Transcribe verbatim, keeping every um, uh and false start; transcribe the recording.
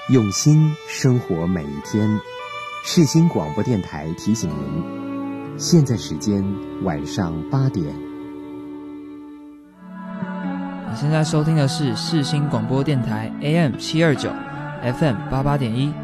用心生活每一天。世新广播电台提醒您，现在时间晚上八点。 你现在收听的是世新广播电台 A M 七二九 F M 八八点一。